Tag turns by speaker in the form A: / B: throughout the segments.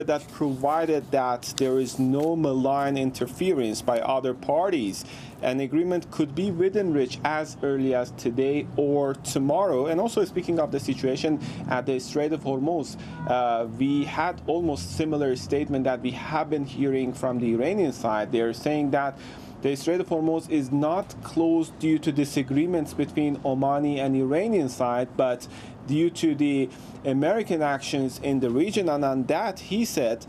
A: that provided that there is no malign interference by other parties, an agreement could be within reach as early as today or tomorrow. And also, speaking of the situation at the Strait of Hormuz, we had almost similar statement that we have been hearing from the Iranian side. They're saying that the Strait of Hormuz is not closed due to disagreements between Omani and Iranian side, but due to the American actions in the region. And on that, he said,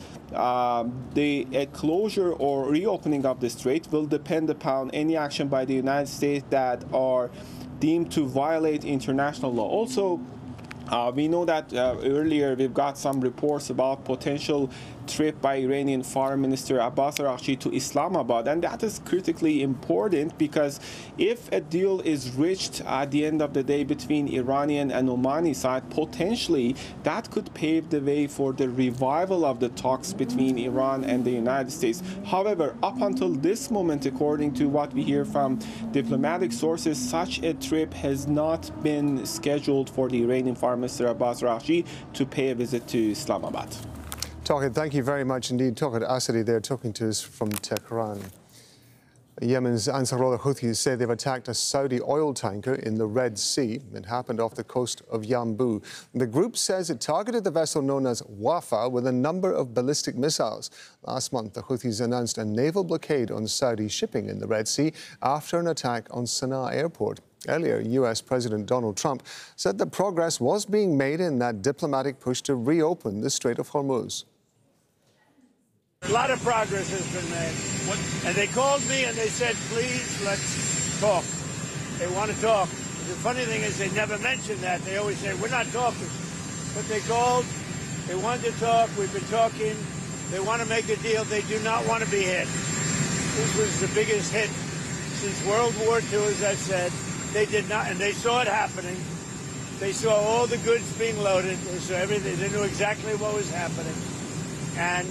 A: the closure or reopening of the strait will depend upon any action by the United States that are deemed to violate international law. Also, we know that earlier we've got some reports about potential trip by Iranian Foreign Minister Abbas Araghchi to Islamabad, and that is critically important because if a deal is reached at the end of the day between Iranian and Omani side, potentially that could pave the way for the revival of the talks between Iran and the United States. However, up until this moment, according to what we hear from diplomatic sources, such a trip has not been scheduled for the Iranian Foreign Minister Abbas Araghchi to pay a visit to Islamabad.
B: Tawhid, thank you very much indeed. Tawhid Asadi there talking to us from Tehran. Yemen's Ansarullah Houthis say they've attacked a Saudi oil tanker in the Red Sea. It happened off the coast of Yanbu. The group says it targeted the vessel known as Wafa with a number of ballistic missiles. Last month, the Houthis announced a naval blockade on Saudi shipping in the Red Sea after an attack on Sana'a airport. Earlier, U.S. President Donald Trump said that progress was being made in that diplomatic push to reopen the Strait of Hormuz.
C: A lot of progress has been made. And they called me and they said, please, let's talk. They want to talk. The funny thing is they never mention that. They always say, we're not talking. But they called. They wanted to talk. We've been talking. They want to make a deal. They do not want to be hit. This was the biggest hit since World War II, as I said. They did not, and they saw it happening. They saw all the goods being loaded. They saw everything. They knew exactly what was happening. And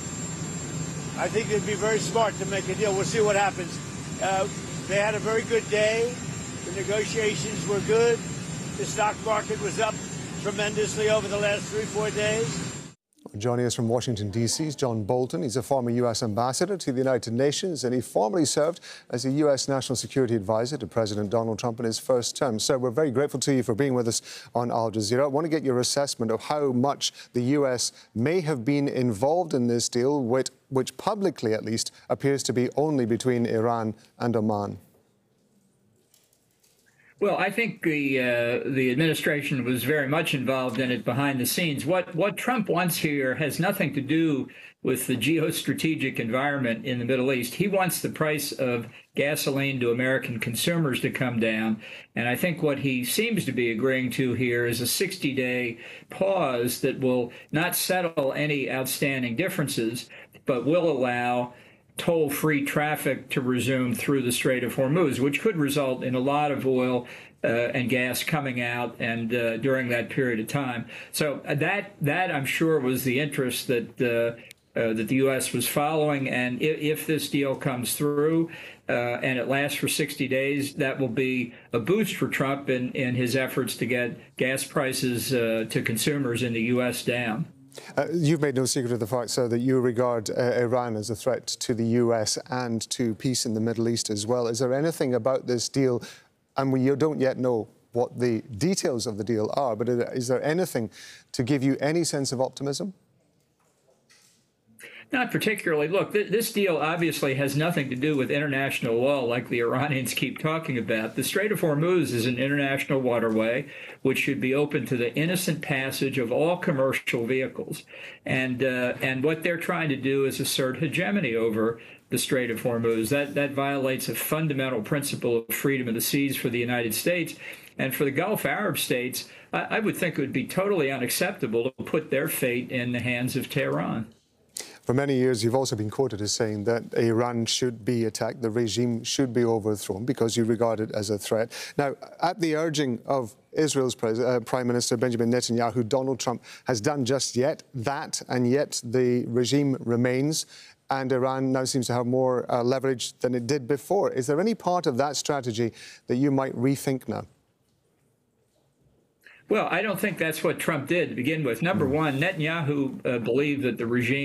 C: I think they'd be very smart to make a deal. We'll see what happens. They had a very good day. The negotiations were good. The stock market was up tremendously over the last 3-4 days.
B: Joining us from Washington, D.C. is John Bolton. He's a former U.S. ambassador to the United Nations, and he formerly served as a U.S. National Security Advisor to President Donald Trump in his first term. So we're very grateful to you for being with us on Al Jazeera. I want to get your assessment of how much the U.S. may have been involved in this deal, which publicly, at least, appears to be only between Iran and Oman.
D: Well, I think the administration was very much involved in it behind the scenes. What Trump wants here has nothing to do with the geostrategic environment in the Middle East. He wants the price of gasoline to American consumers to come down. And I think what he seems to be agreeing to here is a 60-day pause that will not settle any outstanding differences, but will allow toll-free traffic to resume through the Strait of Hormuz, which could result in a lot of oil and gas coming out and during that period of time. So that I'm sure was the interest that the U.S. was following. And if this deal comes through and it lasts for 60 days, that will be a boost for Trump in his efforts to get gas prices to consumers in the U.S. down.
B: You've made no secret of the fact, sir, that you regard Iran as a threat to the U.S. and to peace in the Middle East as well. Is there anything about this deal, and we don't yet know what the details of the deal are, but is there anything to give you any sense of optimism?
D: Not particularly. Look, this deal obviously has nothing to do with international law like the Iranians keep talking about. The Strait of Hormuz is an international waterway which should be open to the innocent passage of all commercial vehicles. And what they're trying to do is assert hegemony over the Strait of Hormuz. That violates a fundamental principle of freedom of the seas for the United States. And for the Gulf Arab states, I would think it would be totally unacceptable to put their fate in the hands of Tehran.
B: For many years, you've also been quoted as saying that Iran should be attacked, the regime should be overthrown because you regard it as a threat. Now, at the urging of Israel's Prime Minister Benjamin Netanyahu, Donald Trump has done just that, and yet the regime remains, and Iran now seems to have more leverage than it did before. Is there any part of that strategy that you might rethink now?
D: Well, I don't think that's what Trump did to begin with. Number one, Netanyahu believed that the regime